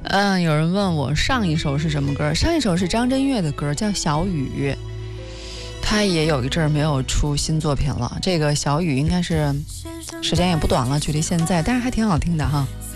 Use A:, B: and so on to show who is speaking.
A: 有人问我上一首是什么歌？上一首是张震岳的歌，叫《小雨》。他也有一阵儿没有出新作品了。这个《小雨》应该是时间也不短了，距离现在，但是还挺好听的哈。